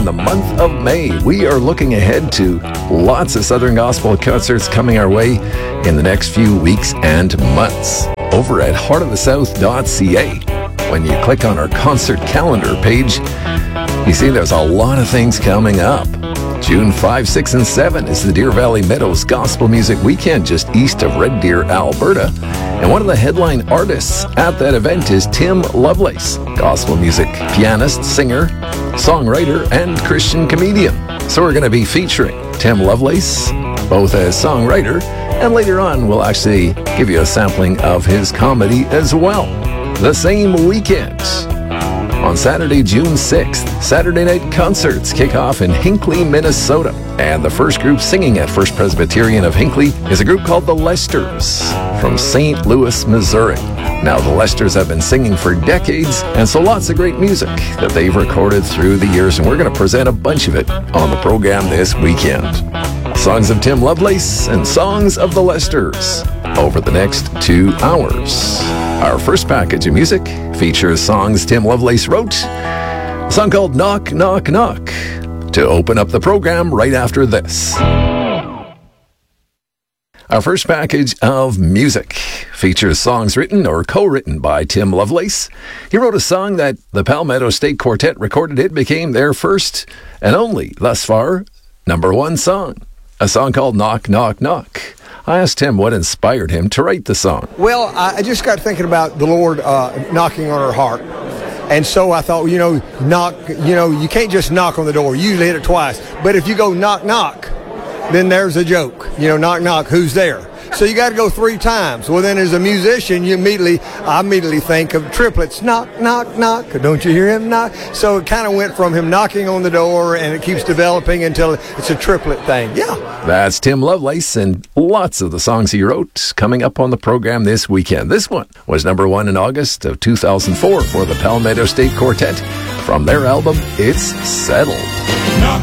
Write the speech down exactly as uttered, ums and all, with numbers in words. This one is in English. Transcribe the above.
in the month of May. We are looking ahead to lots of Southern Gospel concerts coming our way in the next few weeks and months. Over at heart of the south dot c a, when you click on our concert calendar page, you see there's a lot of things coming up. June fifth, sixth, and seventh is the Deer Valley Meadows Gospel Music Weekend just east of Red Deer, Alberta. And one of the headline artists at that event is Tim Lovelace, gospel music pianist, singer, songwriter, and Christian comedian. So we're going to be featuring Tim Lovelace, both as songwriter, and later on we'll actually give you a sampling of his comedy as well. The same weekend, on Saturday, June sixth, Saturday night concerts kick off in Hinckley, Minnesota. And the first group singing at First Presbyterian of Hinckley is a group called the Lesters from Saint Louis, Missouri. Now, the Lesters have been singing for decades, and so lots of great music that they've recorded through the years, and we're going to present a bunch of it on the program this weekend. Songs of Tim Lovelace and songs of the Lesters over the next two hours. Our first package of music features songs Tim Lovelace wrote, a song called Knock, Knock, Knock, to open up the program right after this. Our first package of music features songs written or co-written by Tim Lovelace. He wrote a song that the Palmetto State Quartet recorded. It became their first and only, thus far, number one song, a song called Knock, Knock, Knock. I asked him what inspired him to write the song. Well, I just got thinking about the Lord uh, knocking on our heart. And so I thought, you know, knock, you know, you can't just knock on the door. You usually hit it twice. But if you go knock, knock, then there's a joke. You know, knock, knock, who's there? So you got to go three times. Well, then as a musician, you immediately, I immediately think of triplets. Knock, knock, knock. Don't you hear him knock? So it kind of went from him knocking on the door, and it keeps developing until it's a triplet thing. Yeah. That's Tim Lovelace, and lots of the songs he wrote coming up on the program this weekend. This one was number one in August of two thousand four for the Palmetto State Quartet from their album, It's Settled. Knock,